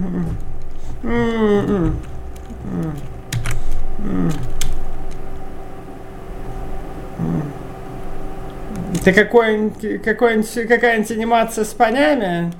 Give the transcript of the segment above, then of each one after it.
Это какая-нибудь анимация с понями?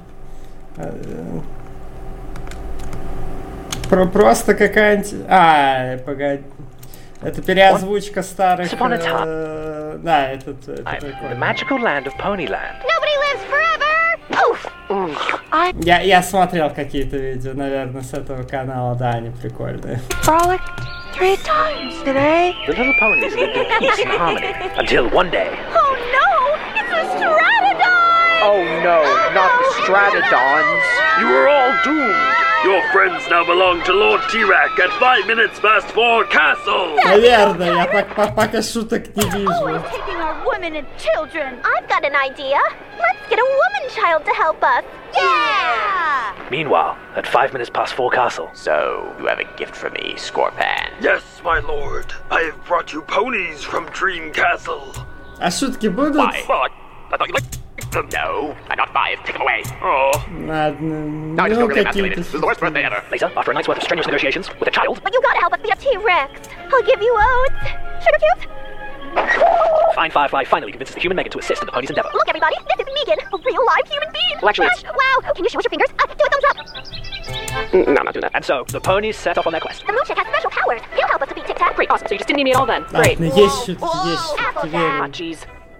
Просто какая-нибудь... погоди. Это переозвучка старых... Да, это The magical land of Ponyland. Nobody lives forever! Я смотрел какие-то видео, наверное, с этого канала, да, они прикольные. Frolic 3 times today. The little ponies lived in peace and harmony until one day. Oh no! It's a Stratodon! Oh no, not the Stratodons. You are all doomed. Your friends now belong to Lord T-Rack at 5 minutes past 4 Castle. Наверное, я пока шуток не вижу. Always taking our women and children. I've got an idea. Let's get a woman child to help us. Yeah! Meanwhile, at 5 minutes past 4 Castle. So, you have a gift for me, Scorpan. Yes, my lord. I have brought you ponies from Dream Castle. А шутки будут? Why? Well, I thought you liked them. No, I'm not 5. Take them away. Oh. Ладно, No, I just feel really какие-то emasculated. This is the worst birthday ever. Later, after a night's worth of strenuous negotiations with a child. But you gotta help us beat up T-Rex. I'll give you oats. Sugar cubes? Fine Firefly finally convinces the human Megan to assist in the pony's endeavor. Look, everybody, this is Megan, a real live human being. Well, actually, it's- Wow, can you show us your fingers? Do a thumbs up. No, I'm not doing that. And so, the ponies set off on their quest. The Moochick has special powers. He'll help us to beat Tic Tac. Great, awesome. So you just didn't need me at all then. Great. Ладно, есть шутки, верю. Ah, jeez.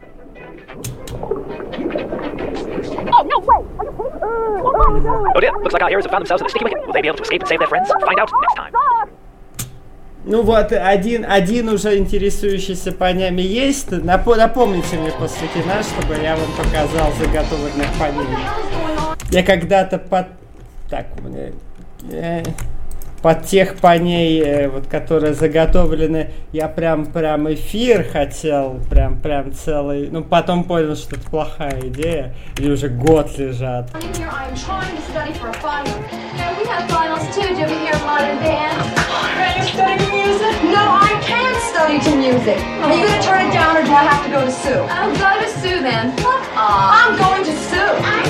Oh, no way! Oh dear, looks like our heroes have found themselves in a sticky wicket. Will they be able to escape and save their friends? Find out next time. Ну вот, один уже интересующийся понями есть. Напомните мне после кино, чтобы я вам показал заготовленных поней. Я когда-то под тех поней, вот, которые заготовлены, я прям эфир хотел, прям целый. Ну, потом понял, что это плохая идея, и уже год лежат. I'm trying to study for a final. Yeah, we have finals too. Do we hear modern dance? Are you studying music? No, I can't study to music. Are you gonna turn it down or do I have to go to Sue? I'll go to Sue then. I'm going to Sue.